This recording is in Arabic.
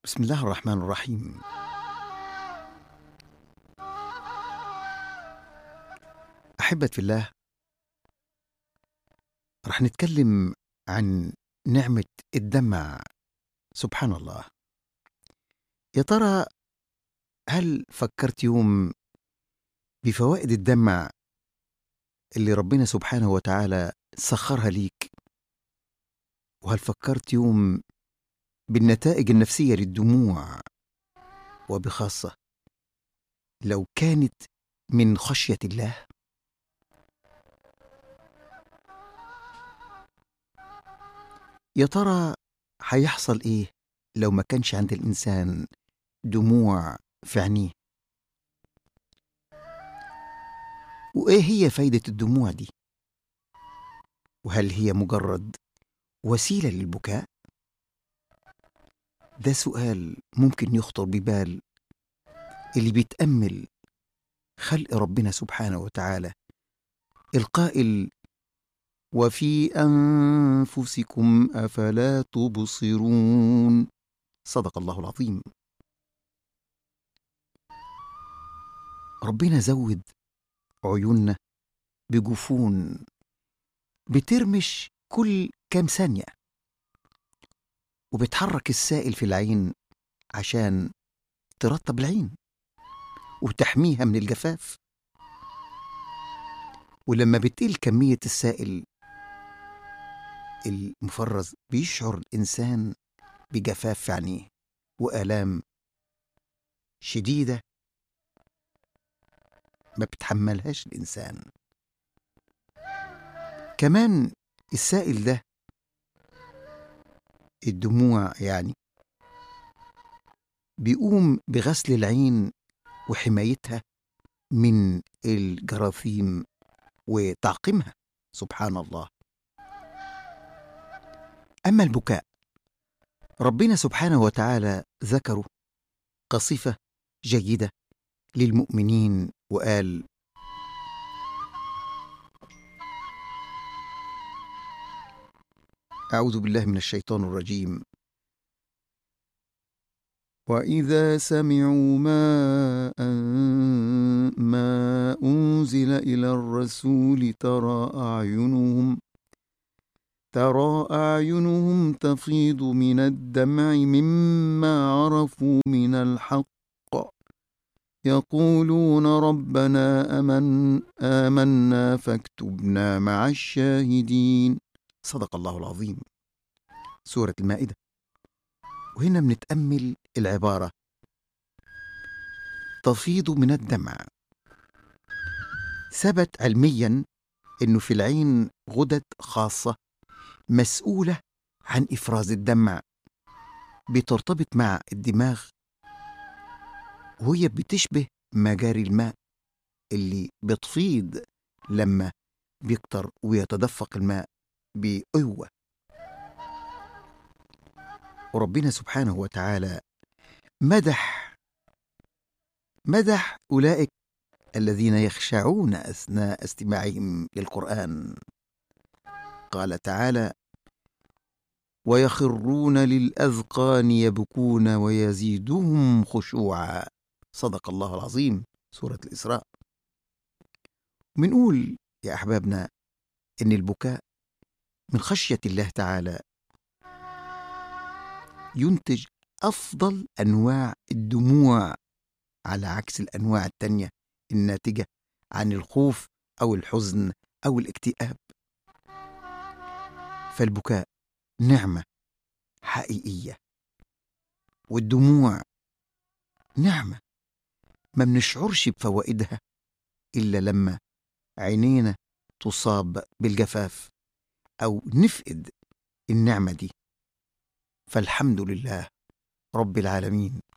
بسم الله الرحمن الرحيم. أحبة في الله، رح نتكلم عن نعمة الدمع. سبحان الله. يا ترى هل فكرت يوم بفوائد الدمع اللي ربنا سبحانه وتعالى سخرها ليك؟ وهل فكرت يوم بالنتائج النفسية للدموع، وبخاصة لو كانت من خشية الله؟ يا ترى هيحصل إيه لو ما كانش عند الإنسان دموع في عينيه؟ وإيه هي فايدة الدموع دي؟ وهل هي مجرد وسيلة للبكاء؟ ده سؤال ممكن يخطر ببال اللي بيتأمل خلق ربنا سبحانه وتعالى القائل: وفي أنفسكم أفلا تبصرون. صدق الله العظيم. ربنا زود عيوننا بجفون بترمش كل كام ثانية، وبتحرك السائل في العين عشان ترطب العين وتحميها من الجفاف. ولما بتقل كمية السائل المفرز بيشعر الإنسان بجفاف في عينيه وآلام شديدة ما بتحملهاش الإنسان. كمان السائل ده، الدموع يعني، بيقوم بغسل العين وحمايتها من الجراثيم وتعقيمها. سبحان الله. أما البكاء، ربنا سبحانه وتعالى ذكره كصفة جيدة للمؤمنين وقال: أعوذ بالله من الشيطان الرجيم: وإذا سمعوا ما أنزل إلى الرسول ترى أعينهم تفيض من الدمع مما عرفوا من الحق يقولون ربنا آمنا فاكتبنا مع الشاهدين. صدق الله العظيم. سورة المائدة. وهنا بنتأمل العبارة تفيض من الدمع. ثبت علميا أنه في العين غدد خاصة مسؤولة عن إفراز الدمع، بترتبط مع الدماغ، وهي بتشبه مجاري الماء اللي بتفيض لما بيكتر ويتدفق الماء بقوة. وربنا سبحانه وتعالى مدح أولئك الذين يخشعون أثناء استماعهم للقرآن. قال تعالى: ويخرون للأذقان يبكون ويزيدهم خشوعا. صدق الله العظيم. سورة الإسراء. منقول يا أحبابنا إن البكاء من خشية الله تعالى ينتج أفضل أنواع الدموع، على عكس الأنواع التانية الناتجة عن الخوف أو الحزن أو الاكتئاب. فالبكاء نعمة حقيقية، والدموع نعمة ما بنشعرش بفوائدها إلا لما عينينا تصاب بالجفاف أو نفقد النعمة دي. فالحمد لله رب العالمين